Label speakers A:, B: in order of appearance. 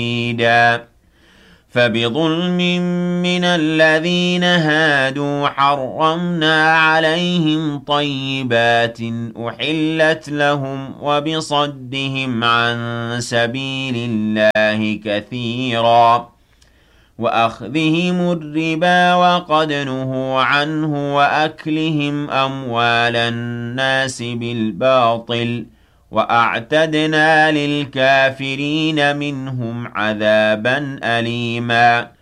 A: حميدا فبظلم من الذين هادوا حرمنا عليهم طيبات أحلت لهم وبصدهم عن سبيل الله كثيرا وأخذهم الربا وقد نهوا عنه وأكلهم أموال الناس بالباطل وأعتدنا للكافرين منهم عذابا أليما